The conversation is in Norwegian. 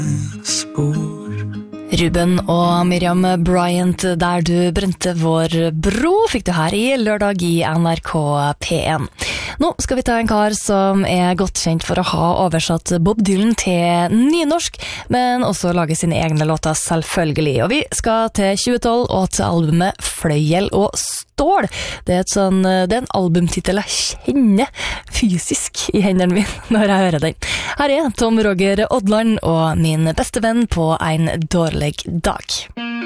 Ruben og Miriam Bryant, der du brente vår bro, fikk du her i lørdag i NRK P1. Nå skal vi ta en kar som godt kjent for å ha oversatt Bob Dylan til nynorsk, men også lage sine egne låter selvfølgelig. Og vi skal til 2012 og til albumet Fløyel og Stål. Det er en albumtitel jeg kjenner fysisk i hendene mine når jeg hører den. Her Tom Roger Odland og min beste venn på en dårlig dag.